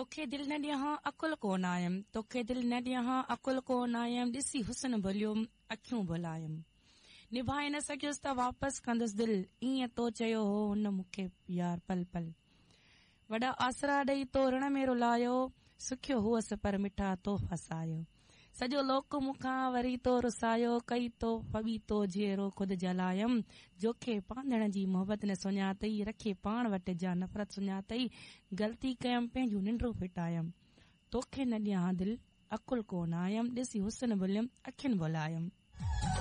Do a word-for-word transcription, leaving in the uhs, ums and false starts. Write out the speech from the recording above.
तोखे दिल न ॾियां अकुल कोन आयमि, तोखे दिल न ॾियां अकुल कोन आयमि, ॾिसी हुस्न भुलियुमि अखियूं भुलायमि, निभाए न सघियुसि त वापसि कंदुसि दिल, ईअं तो चयो हो हुन मूंखे यार पल पल, वॾा आसरा ॾेई तो रण में रुलायो, सुखियो हुअसि पर मिठा तो फसायो, सॼो लोक मूंखां वरी तो रुसायो, कई तो फबी तो जीअरो खुद जलायमि, जोखे पांदण जी मोहबत न सुञातई, रखे पाण वटि जा नफ़रत सुञातई, ग़लती कयमि पंहिंजूं निंड्रूं फिटायमि, तोखे न ॾियां दिल अकुल कोन आयमि, ॾिसी हुस्न भुलियमि अखियुनि भुलायमि।